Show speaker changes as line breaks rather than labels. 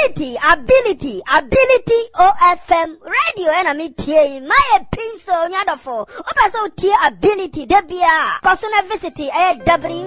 ability OFM radio and me tie my pencil nyadofo oba so tie ability debia cause na visit